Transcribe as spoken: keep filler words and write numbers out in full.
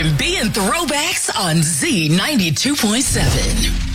and B and throwbacks on Z ninety-two point seven.